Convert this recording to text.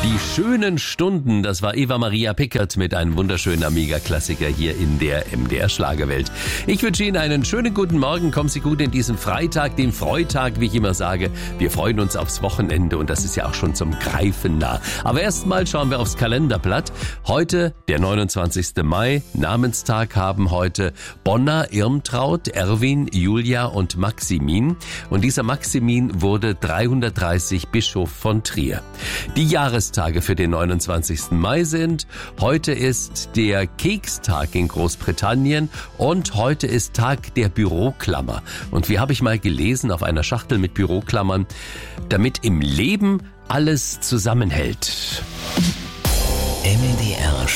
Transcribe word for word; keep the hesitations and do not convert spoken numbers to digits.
Die schönen Stunden, das war Eva Maria Pickert mit einem wunderschönen Amiga-Klassiker hier in der M D R-Schlagerwelt. Ich wünsche Ihnen einen schönen guten Morgen, kommen Sie gut in diesen Freitag, den Freitag, wie ich immer sage. Wir freuen uns aufs Wochenende und das ist ja auch schon zum Greifen nah. Aber erstmal schauen wir aufs Kalenderblatt. Heute, der neunundzwanzigster Mai, Namenstag haben heute Bonna, Irmtraut, Erwin, Julia und Maximin. Und dieser Maximin wurde dreihundertdreißig Bischof von Trier. Die Jahrestage für den neunundzwanzigsten Mai sind: heute ist der Kekstag in Großbritannien und heute ist Tag der Büroklammer. Und wie habe ich mal gelesen auf einer Schachtel mit Büroklammern, damit im Leben alles zusammenhält. M D R